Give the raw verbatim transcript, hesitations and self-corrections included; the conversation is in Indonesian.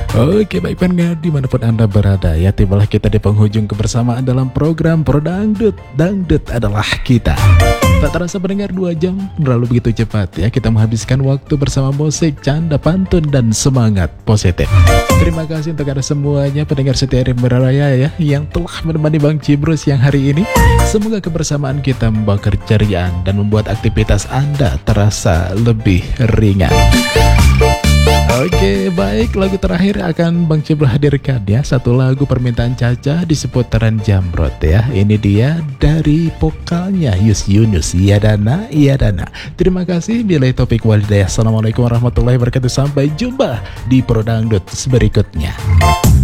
Oke, baik pendengar dimanapun Anda berada ya, tibalah kita di penghujung kebersamaan dalam program Pro Dangdut. Dangdut adalah kita. Tak terasa pendengar, dua jam berlalu begitu cepat ya. Kita menghabiskan waktu bersama musik, canda, pantun, dan semangat positif. Terima kasih untuk Anda semuanya pendengar setia Rimba Raya ya, yang telah menemani Bang Cibrus yang hari ini. Semoga kebersamaan kita membawa keceriaan dan membuat aktivitas Anda terasa lebih ringan. Oke, baik, lagu terakhir akan Bang Cibra hadirkan ya. Satu lagu permintaan Caca di seputaran Jamrot ya. Ini dia dari vokalnya Yus Yunus, Iya Dana, Iya Dana. Terima kasih, billahi taufiq walhidayah. Assalamualaikum warahmatullahi wabarakatuh. Sampai jumpa di Pro Dangdut berikutnya.